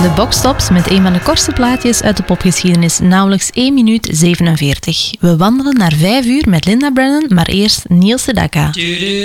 De Boxtops met een van de kortste plaatjes uit de popgeschiedenis, nauwelijks 1 minuut 47. We wandelen naar 5 uur met Linda Brennan, maar eerst Neil Sedaka.